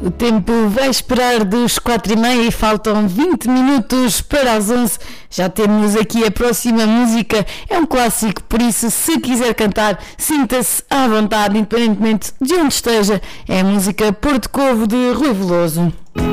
O tempo vai esperar dos 4h30 e faltam 20 minutos para as 11. Já temos aqui a próxima música, é um clássico, por isso se quiser cantar, sinta-se à vontade, independentemente de onde esteja. É a música Porto Covo de Rui Veloso.